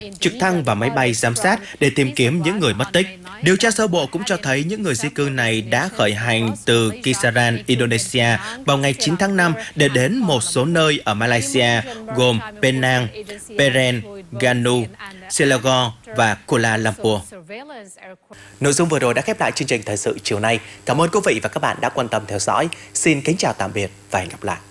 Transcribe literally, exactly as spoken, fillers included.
trực thăng và máy bay giám sát để tìm kiếm những người mất tích. Điều tra sơ bộ cũng cho thấy những người di cư này đã khởi hành từ Kisaran, Indonesia vào ngày chín tháng năm để đến một số nơi ở Malaysia gồm Penang, Peren, Ganu, Selangor và Kuala Lumpur. Nội dung vừa rồi đã khép lại chương trình thời sự chiều nay. Cảm ơn quý vị và các bạn đã quan tâm theo dõi. Xin kính chào tạm biệt và hẹn gặp lại.